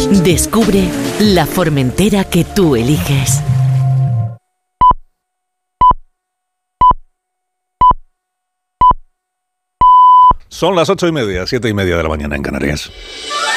Descubre la Formentera que tú eliges. Son las 8:30, 7:30 de la mañana en Canarias.